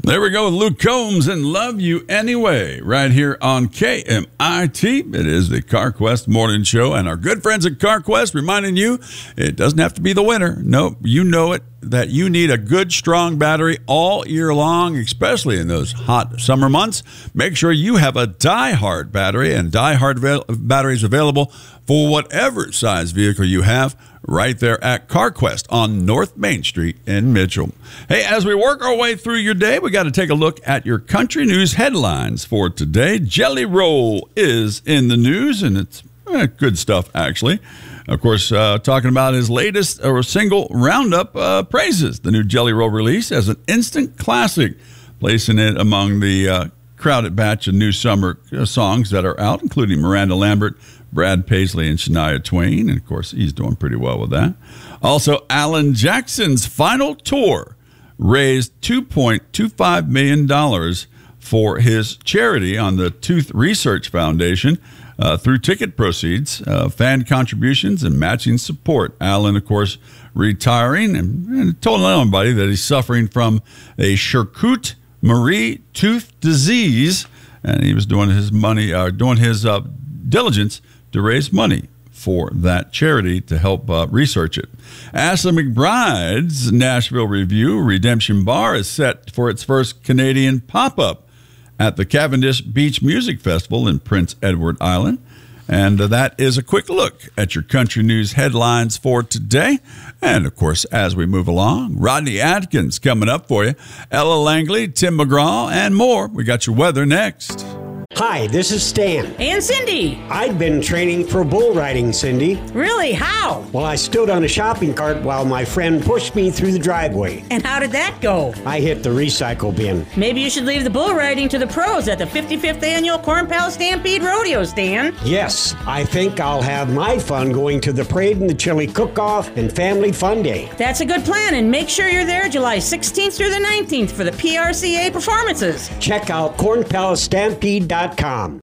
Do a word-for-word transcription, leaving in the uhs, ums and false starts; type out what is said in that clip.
There we go with Luke Combs and Love You Anyway, right here on K M I T. It is the CarQuest Morning Show, and our good friends at CarQuest reminding you it doesn't have to be the winter. Nope, you know it, that you need a good, strong battery all year long, especially in those hot summer months. Make sure you have a Die-Hard battery, and Die-Hard va- batteries available for whatever size vehicle you have, right there at CarQuest on North Main Street in Mitchell. Hey, as we work our way through your day, we got to take a look at your country news headlines for today. Jelly Roll is in the news, and it's eh, good stuff, actually. Of course, uh, talking about his latest or single, Roundup, uh, praises the new Jelly Roll release as an instant classic, placing it among the uh, crowded batch of new summer uh, songs that are out, including Miranda Lambert, Brad Paisley, and Shania Twain. And, of course, he's doing pretty well with that. Also, Alan Jackson's final tour raised two point two five million dollars for his charity on the Tooth Research Foundation uh, through ticket proceeds, uh, fan contributions, and matching support. Alan, of course, retiring and, and told everybody that he's suffering from a Charcot-Marie tooth disease, and he was doing his money, uh, doing his uh, diligence to raise money for that charity to help uh, research it. Ashley McBride's Nashville Review Redemption Bar is set for its first Canadian pop-up at the Cavendish Beach Music Festival in Prince Edward Island. And uh, that is a quick look at your country news headlines for today. And, of course, as we move along, Rodney Atkins coming up for you, Ella Langley, Tim McGraw, and more. We got your weather next. Hi, this is Stan. And Cindy. I've been training for bull riding, Cindy. Really? How? Well, I stood on a shopping cart while my friend pushed me through the driveway. And how did that go? I hit the recycle bin. Maybe you should leave the bull riding to the pros at the fifty-fifth Annual Corn Palace Stampede Rodeo, Stan. Yes, I think I'll have my fun going to the parade and the chili cook-off and family fun day. That's a good plan, and make sure you're there July sixteenth through the nineteenth for the P R C A performances. Check out corn palace stampede dot com.